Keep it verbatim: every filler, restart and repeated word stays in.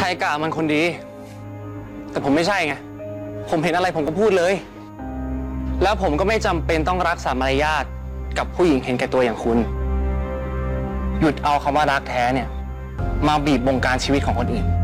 กะมันคนดีแต่ผมไม่ใช่ไงผมเห็นอะไรผมก็พูดเลยแล้วผมก็ไม่จำเป็นต้องรักษามารยาทกับผู้หญิงเห็นแก่ตัวอย่างคุณหยุดเอาคำว่ารักแท้เนี่ยมาบีบบงการชีวิตของคนอื่น